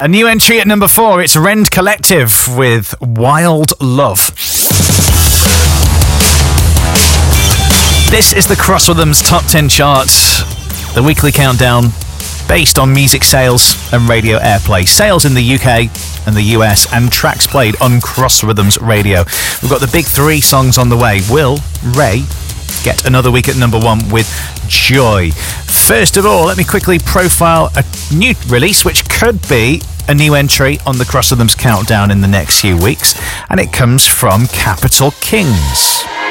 A new entry at number 4, it's Rend Collective with Wild Love. This is the Cross Rhythms Top 10 Charts, the weekly countdown based on music sales and radio airplay. Sales in the UK and the US, and tracks played on Cross Rhythms Radio. We've got the big 3 songs on the way. Will Ray get another week at number 1 with Joy? First of all, let me quickly profile a new release which could be a new entry on the Cross Rhythms countdown in the next few weeks, and it comes from Capital Kings.